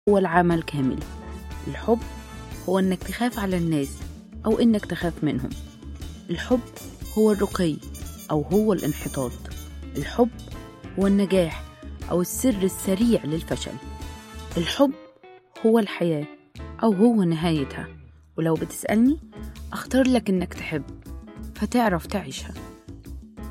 هو العمل كامل. الحب هو إنك تخاف على الناس أو إنك تخاف منهم. الحب هو الرقي أو هو الانحطاط. الحب هو النجاح أو السر السريع للفشل. الحب هو الحياة أو هو نهايتها. ولو بتسألني أختار لك إنك تحب فتعرف تعيشها.